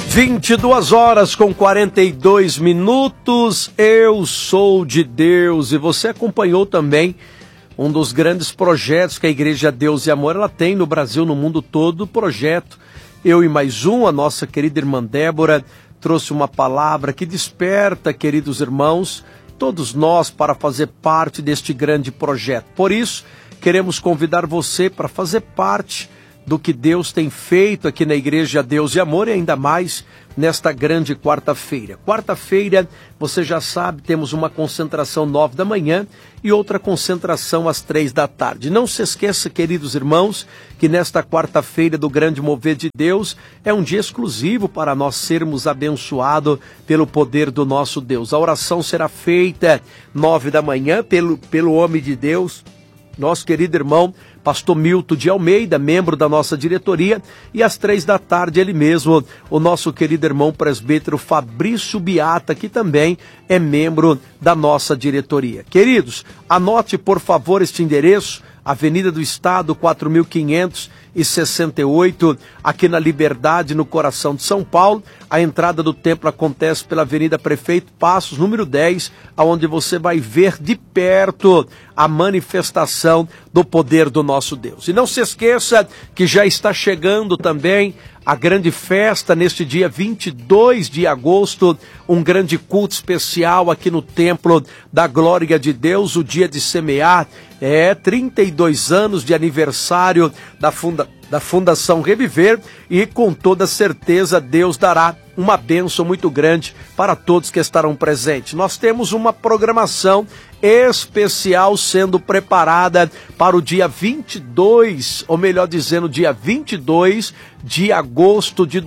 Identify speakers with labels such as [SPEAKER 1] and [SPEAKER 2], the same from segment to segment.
[SPEAKER 1] 22 horas com 42 minutos, eu sou de Deus. E você acompanhou também um dos grandes projetos que a Igreja Deus e Amor ela tem no Brasil, no mundo todo, o projeto Eu e Mais Um. A nossa querida irmã Débora trouxe uma palavra que desperta, queridos irmãos, todos nós para fazer parte deste grande projeto. Por isso, queremos convidar você para fazer parte do que Deus tem feito aqui na Igreja Deus e Amor, e ainda mais nesta grande quarta-feira. Quarta-feira, você já sabe, temos uma concentração 9 da manhã e outra concentração às 3 da tarde. Não se esqueça, queridos irmãos, que nesta quarta-feira do grande mover de Deus é um dia exclusivo para nós sermos abençoados pelo poder do nosso Deus. A oração será feita 9 da manhã pelo homem de Deus, nosso querido irmão Pastor Milton de Almeida, membro da nossa diretoria, e às 3 da tarde ele mesmo, o nosso querido irmão presbítero Fabrício Biata, que também é membro da nossa diretoria. Queridos, anote por favor este endereço: Avenida do Estado, 4568, aqui na Liberdade, no coração de São Paulo. A entrada do templo acontece pela Avenida Prefeito Passos, número 10, onde você vai ver de perto a manifestação do poder do nosso Deus. E não se esqueça que já está chegando também a grande festa neste dia 22 de agosto, um grande culto especial aqui no Templo da Glória de Deus, o dia de semear. 32 anos de aniversário da Fundação Reviver, e com toda certeza Deus dará uma bênção muito grande para todos que estarão presentes. Nós temos uma programação especial sendo preparada para o dia 22, ou melhor dizendo, dia 22 de agosto de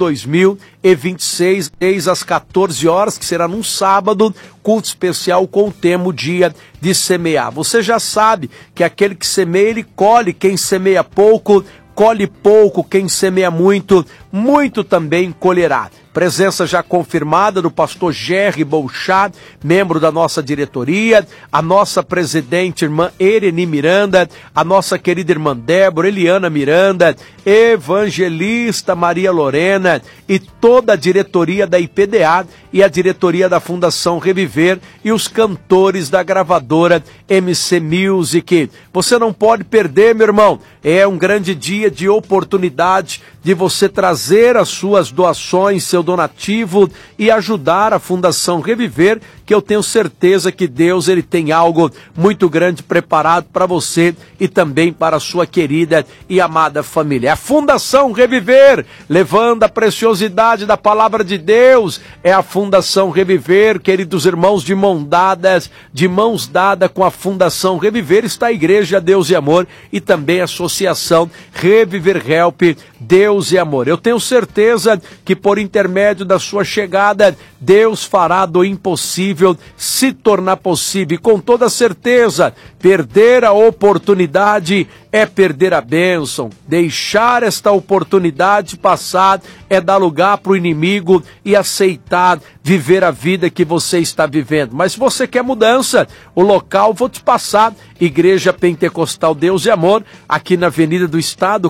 [SPEAKER 1] 2026, desde as 14 horas, que será num sábado, culto especial com o tema o dia de semear. Você já sabe que aquele que semeia, ele colhe. Quem semeia pouco, colhe pouco. Quem semeia muito, muito também colherá. Presença já confirmada do pastor Jerry Bolchá, membro da nossa diretoria, a nossa presidente, irmã Ereni Miranda, a nossa querida irmã Débora, Eliana Miranda, evangelista Maria Lorena e toda a diretoria da IPDA e a diretoria da Fundação Reviver e os cantores da gravadora MC Music. Você não pode perder, meu irmão. É um grande dia de oportunidade de você trazer as suas doações, seu donativo e ajudar a Fundação Reviver, que eu tenho certeza que Deus ele tem algo muito grande preparado para você e também para a sua querida e amada família. A Fundação Reviver, levando a preciosidade da palavra de Deus, é a Fundação Reviver, queridos irmãos, de mãos dadas com a Fundação Reviver, está a Igreja Deus e Amor e também a Associação Reviver Help Deus e Amor. Eu tenho certeza que por intermédio da sua chegada, Deus fará do impossível se tornar possível. E com toda certeza, perder a oportunidade é perder a bênção. Deixar esta oportunidade passar é dar lugar para o inimigo e aceitar viver a vida que você está vivendo. Mas se você quer mudança, o local vou te passar: Igreja Pentecostal Deus e Amor, aqui na Avenida do Estado,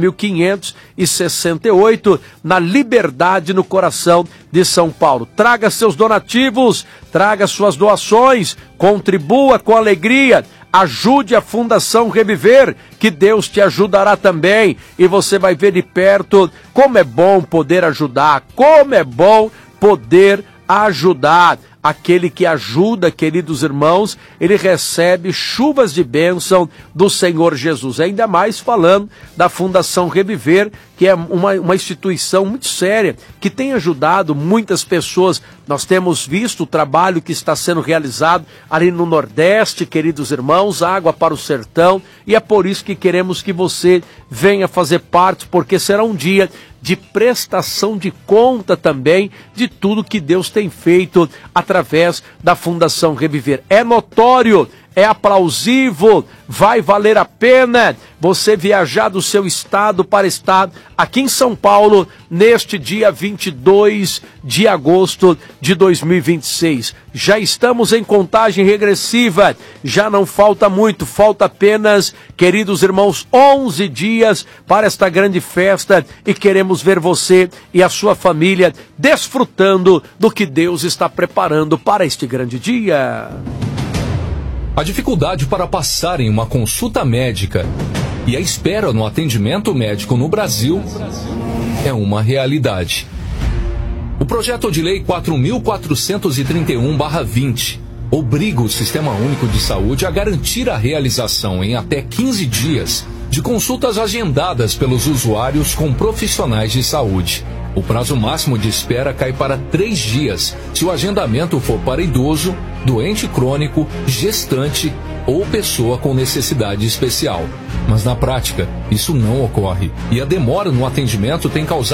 [SPEAKER 1] 4568, na Liberdade, no coração de São Paulo. Traga seus donativos, traga suas doações, contribua com alegria. Ajude a Fundação Reviver, que Deus te ajudará também. E você vai ver de perto como é bom poder ajudar, como é bom poder ajudar. Aquele que ajuda, queridos irmãos, ele recebe chuvas de bênção do Senhor Jesus. Ainda mais falando da Fundação Reviver, que é uma instituição muito séria, que tem ajudado muitas pessoas. Nós temos visto o trabalho que está sendo realizado ali no Nordeste, queridos irmãos, Água para o Sertão, e é por isso que queremos que você venha fazer parte, porque será um dia de prestação de conta também de tudo que Deus tem feito através da Fundação Reviver. É notório, é aplausível, vai valer a pena você viajar do seu estado para estado, aqui em São Paulo, neste dia 22 de agosto de 2026. Já estamos em contagem regressiva, já não falta muito, falta apenas, queridos irmãos, 11 dias para esta grande festa e queremos ver você e a sua família desfrutando do que Deus está preparando para este grande dia.
[SPEAKER 2] A dificuldade para passar em uma consulta médica e a espera no atendimento médico no Brasil é uma realidade. O projeto de lei 4.431/20 obriga o Sistema Único de Saúde a garantir a realização em até 15 dias de consultas agendadas pelos usuários com profissionais de saúde. O prazo máximo de espera cai para 3 dias se o agendamento for para idoso, doente crônico, gestante ou pessoa com necessidade especial. Mas na prática, isso não ocorre e a demora no atendimento tem causado